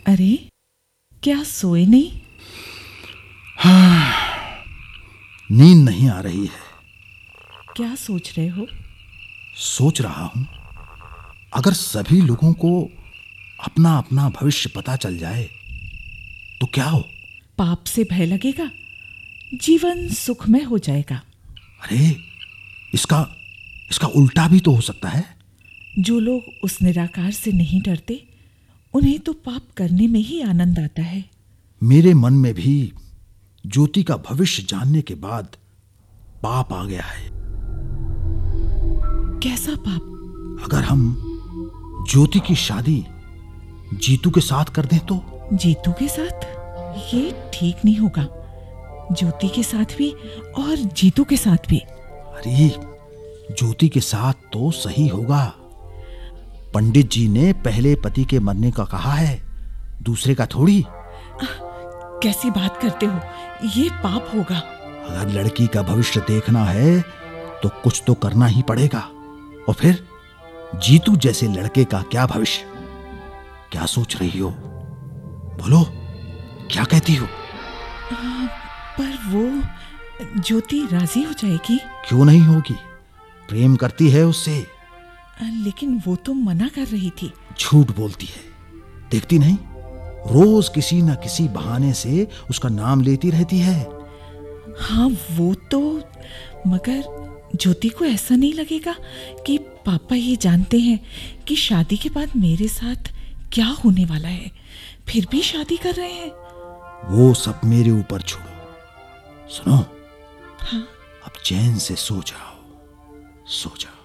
अरे, क्या सोए नहीं? नींद नहीं आ रही है। क्या सोच रहे हो? सोच रहा हूं, अगर सभी लोगों को अपना अपना भविष्य पता चल जाए तो क्या हो? पाप से भय लगेगा, जीवन सुखमय हो जाएगा। अरे, इसका इसका उल्टा भी तो हो सकता है। जो लोग उस निराकार से नहीं डरते, उन्हें तो पाप करने में ही आनंद आता है। मेरे मन में भी ज्योति का भविष्य जानने के बाद पाप आ गया है। कैसा पाप? अगर हम ज्योति की शादी जीतू के साथ कर दें तो? जीतू के साथ? ये ठीक नहीं होगा। ज्योति के साथ भी और जीतू के साथ भी। अरे, ज्योति के साथ तो सही होगा। पंडित जी ने पहले पति के मरने का कहा है, दूसरे का थोड़ी। कैसी बात करते हो? ये पाप होगा। अगर लड़की का भविष्य देखना है तो कुछ तो करना ही पड़ेगा। और फिर जीतू जैसे लड़के का क्या भविष्य? क्या सोच रही हो? बोलो, क्या कहती हो? पर वो ज्योति राजी हो जाएगी? क्यों नहीं होगी? प्रेम करती है उससे। लेकिन वो तो मना कर रही थी। झूठ बोलती है, देखती नहीं? रोज किसी न किसी बहाने से उसका नाम लेती रहती है। हाँ, वो तो, मगर ज्योति को ऐसा नहीं लगेगा कि पापा ये जानते हैं कि शादी के बाद मेरे साथ क्या होने वाला है, फिर भी शादी कर रहे हैं? वो सब मेरे ऊपर छोड़ो। सुनो, हाँ? अब चैन से सो जाओ, सो जाओ।